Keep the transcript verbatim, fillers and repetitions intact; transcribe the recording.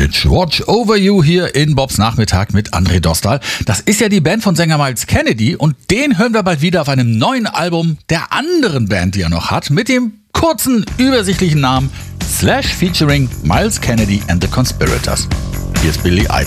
Bridge, Watch Over You hier in Bobs Nachmittag mit André Dostal. Das ist ja die Band von Sänger Myles Kennedy und den hören wir bald wieder auf einem neuen Album der anderen Band, die er noch hat, mit dem kurzen, übersichtlichen Namen Slash featuring Myles Kennedy and the Conspirators. Hier ist Billy Idol.